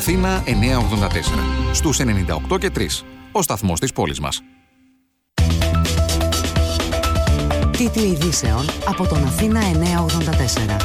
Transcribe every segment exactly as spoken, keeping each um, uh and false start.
Αθήνα εννιακόσια ογδόντα τέσσερα. Στους ενενήντα οκτώ και τρία. Ο σταθμός της πόλης μας. Τίτλοι ειδήσεων από τον Αθήνα εννιακόσια ογδόντα τέσσερα.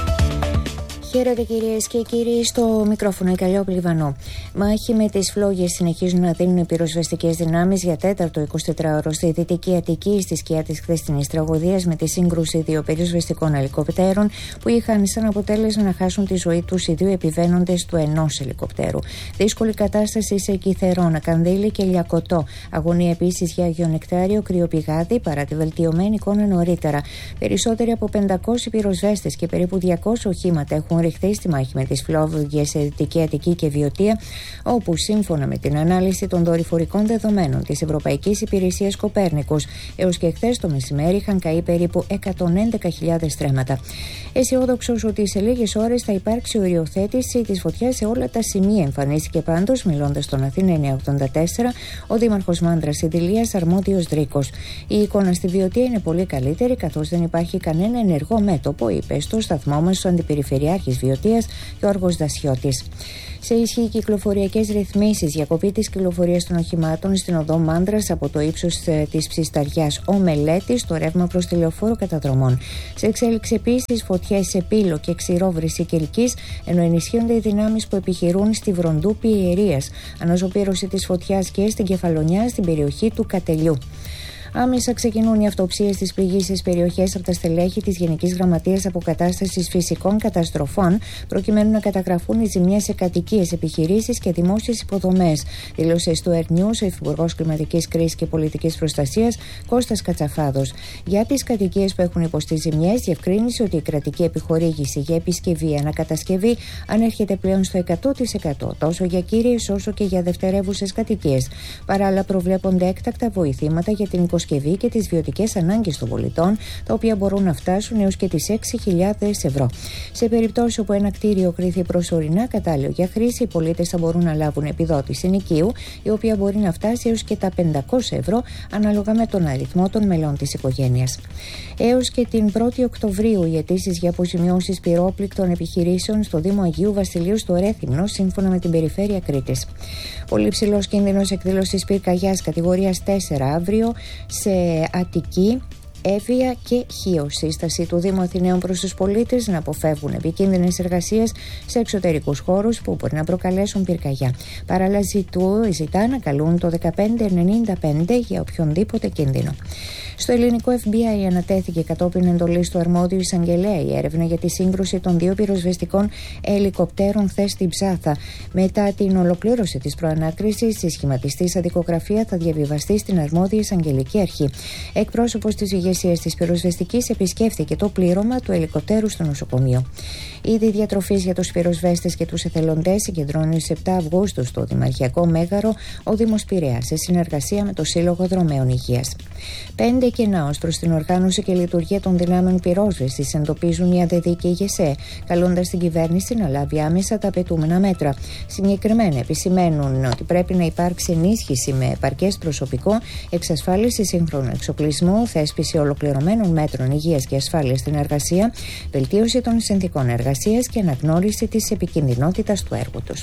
Χαίρετε κυρίες και κύριοι, στο μικρόφωνο η Καλλιόπη Λιβανού. Μάχη με τις φλόγες συνεχίζουν να δίνουν οι πυροσβεστικές δυνάμεις για τέταρτο εικοσιτετράωρο στη Δυτική Αττική, στη σκιά της χθεσινής τραγωδίας με τη σύγκρουση δύο πυροσβεστικών ελικοπτέρων που είχαν σαν αποτέλεσμα να χάσουν τη ζωή τους οι δύο επιβαίνοντες του ενός ελικοπτέρου. Δύσκολη κατάσταση σε Κιθερόνα, Κανδύλη και Λιακωτό. Αγωνία επίσης για Αγιονεκτάριο, Κρυοπηγάδι παρά τη βελτιωμένη εικόνα νωρίτερα. Περισσότεροι από πεντακόσιοι πυροσβέστες και περίπου διακόσια οχήματα έχουν ρηχθεί στη μάχη με τις φλόγες σε Δυτική Αττική και Βιωτία, όπου σύμφωνα με την ανάλυση των δορυφορικών δεδομένων της Ευρωπαϊκής Υπηρεσίας Κοπέρνικους, έως και χθες το μεσημέρι είχαν καεί περίπου εκατόν έντεκα χιλιάδες στρέμματα. Αισιόδοξος ότι σε λίγες ώρες θα υπάρξει οριοθέτηση της φωτιάς σε όλα τα σημεία, εμφανίστηκε πάντως, μιλώντας στον Αθήνα εννιακόσια ογδόντα τέσσερα, ο Δήμαρχος Μάνδρας Ιδηλίας Αρμόδιος Δρίκος. Η εικόνα στη Βιωτία είναι πολύ καλύτερη, καθώς δεν υπάρχει κανένα ενεργό μέτωπο, είπε στο σταθμό μας ο Αντιπεριφερειάρχης Βιωτίας Γιώργος Δασιώτης. Σε ισχύ κυκλοφοριακές ρυθμίσεις, διακοπή της κυκλοφορίας των οχημάτων στην οδό Μάνδρας από το ύψος της Ψισταριάς ο Μελέτης, το ρεύμα προς τη Λεωφόρο Καταδρομών. Σε εξέλιξη επίσης φωτιές σε Πύλο και Ξηρόβρηση Κιλκής, ενώ ενισχύονται οι δυνάμεις που επιχειρούν στη Βροντούπη Ιερίας. Αναζωπήρωση της φωτιάς και στην Κεφαλονιά, στην περιοχή του Κατελιού. Άμεσα ξεκινούν οι αυτοψίες στις πληγήσεις περιοχές από τα στελέχη της Γενικής Γραμματείας Αποκατάστασης Φυσικών Καταστροφών, προκειμένου να καταγραφούν οι ζημιές σε κατοικίες, επιχειρήσεις και δημόσιες υποδομές. Δήλωσε στο Ερνιούς ο Υφυπουργός Κλιματικής Κρίσης και Πολιτικής Προστασίας Κώστας Κατσαφάδος. Για τις κατοικίες που έχουν υποστεί ζημιές, διευκρίνησε ότι η κρατική επιχορήγηση για επισκευή ανακατασκευή ανέρχεται πλέον στο εκατό τοις εκατό, τόσο για κύριες όσο και για δευτερεύουσες κατοικίες. Παράλληλα, προβλέπονται έκτακτα βοηθήματα για την υποσκευή και τις βιωτικές ανάγκες των πολιτών, τα οποία μπορούν να φτάσουν έως και τις έξι χιλιάδες ευρώ. Σε περιπτώσει όπου ένα κτίριο κρίθει προσωρινά κατάλληλο για χρήση, οι πολίτες θα μπορούν να λάβουν επιδότηση νοικίου, η οποία μπορεί να φτάσει έως και τα πεντακόσια ευρώ, ανάλογα με τον αριθμό των μελών της οικογένειας. Έως και την πρώτη Οκτωβρίου, οι αιτήσεις για αποζημιώσεις πυρόπληκτων επιχειρήσεων στο Δήμο Αγίου Βασιλείου στο Ρέθυμνο, σύμφωνα με την Περιφέρεια Κρήτης. Πολύ ψηλός κίνδυνος εκδήλωσης πυρκαγιάς κατηγορίας τέσσερα αύριο σε Αττική, Εύβοια και Χίο. Σύσταση του Δήμου Αθηναίων προς τους πολίτες να αποφεύγουν επικίνδυνες εργασίες σε εξωτερικούς χώρους που μπορεί να προκαλέσουν πυρκαγιά. Παράλληλα, ζητά να καλούν το δεκαπέντε ενενήντα πέντε για οποιονδήποτε κίνδυνο. Στο ελληνικό Εφ Μπι Άι ανατέθηκε κατόπιν εντολής του αρμόδιου εισαγγελέα η έρευνα για τη σύγκρουση των δύο πυροσβεστικών ελικοπτέρων χθες στην Ψάθα. Μετά την ολοκλήρωση της προανάκρισης, η σχηματιστής αδικογραφία θα διαβιβαστεί στην αρμόδια εισαγγελική αρχή. Εκπρόσωπος της ηγεσίας της πυροσβεστικής επισκέφθηκε το πλήρωμα του ελικοπτέρου στο νοσοκομείο. Είδη διατροφής για τους πυροσβέστες και τους εθελοντές συγκεντρώνει στις επτά Αυγούστου στο Δημαρχιακό Μέγαρο ο Δήμος Πειραιάς σε συνεργασία με το Σύλλογο Δρομέων Υγείας. Πέντε κενά ως προς την οργάνωση και λειτουργία των δυνάμεων πυρόσβεσης εντοπίζουν οι ΑΔΕΔΗ και η ΓΕΣΕ, καλώντας την κυβέρνηση να λάβει άμεσα τα απαιτούμενα μέτρα. Συγκεκριμένα επισημαίνουν ότι πρέπει να υπάρξει ενίσχυση με επαρκές προσωπικό, εξασφάλιση σύγχρονου εξοπλισμού, θέσπιση ολοκληρωμένων μέτρων υγείας και ασφάλειας στην εργασία, βελτίωση των συνθηκών εργασίας και αναγνώριση της επικινδυνότητας του έργου τους.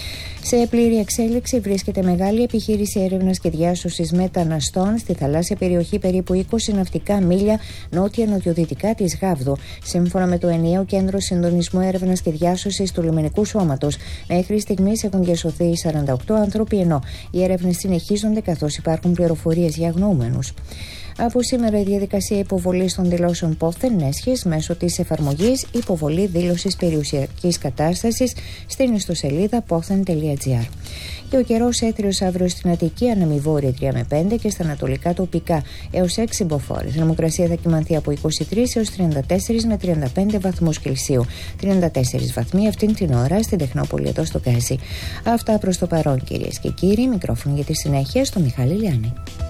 Σε πλήρη εξέλιξη βρίσκεται μεγάλη επιχείρηση έρευνας και διάσωσης μεταναστών στη θαλάσσια περιοχή περίπου είκοσι ναυτικά μίλια νότια-νοτιοδυτικά της Γάβδου. Σύμφωνα με το ενιαίο Κέντρο Συντονισμού Έρευνας και Διάσωσης του Λιμενικού Σώματος, μέχρι στιγμής έχουν διασωθεί σαράντα οκτώ άνθρωποι, ενώ οι έρευνες συνεχίζονται καθώς υπάρχουν πληροφορίες για αγνοούμενους. Από σήμερα η διαδικασία υποβολής των δηλώσεων πόθεν έσχες μέσω της εφαρμογής υποβολή δήλωσης περιουσιακής κατάστασης στην ιστοσελίδα πόθεν τελεία τζι άρ. Και ο καιρός έθριος αύριο στην Αττική ανέμει βόρεια τρία με πέντε και στα ανατολικά τοπικά έως έξι μποφόρ. Η θερμοκρασία θα κυμανθεί από είκοσι τρία έως τριάντα τέσσερα με τριάντα πέντε βαθμούς Κελσίου. τριάντα τέσσερα βαθμοί αυτήν την ώρα στην Τεχνόπολη εδώ στο Γκάζι. Αυτά προς το παρόν, κυρίες και κύριοι. Μικρόφωνο για τη συνέχεια στο Μιχάλη Λιάννη.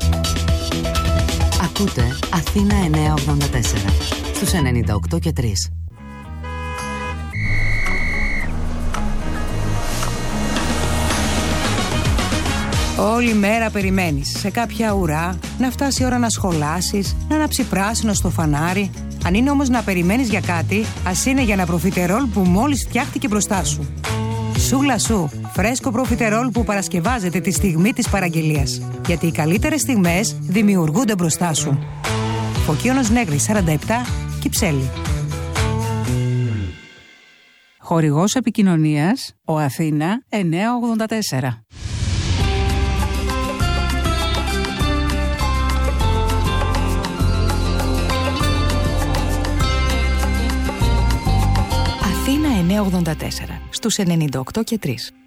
Ακούτε Αθήνα εννιακόσια ογδόντα τέσσερα στους ενενήντα οκτώ και τρία. Όλη μέρα περιμένεις σε κάποια ουρά να φτάσει η ώρα να σχολάσεις, να ανάψει πράσινο στο φανάρι. Αν είναι όμως να περιμένεις για κάτι, ας είναι για ένα προφιτερόλ που μόλις φτιάχτηκε μπροστά σου. Σούλα σου, φρέσκο προφιτερόλ που παρασκευάζεται τη στιγμή της παραγγελίας. Γιατί οι καλύτερες στιγμές δημιουργούνται μπροστά σου. Φωκίωνος Νέγρης σαράντα επτά, Κυψέλη. Χορηγός επικοινωνίας, ο Αθήνα εννιακόσια ογδόντα τέσσερα. Αθήνα εννιακόσια ογδόντα τέσσερα, στους ενενήντα οκτώ και τρία.